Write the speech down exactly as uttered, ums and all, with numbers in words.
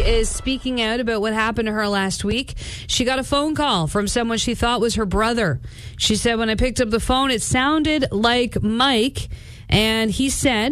is speaking out about what happened to her last week. She got a phone call from someone she thought was her brother. She said, when I picked up the phone, it sounded like Mike, and he said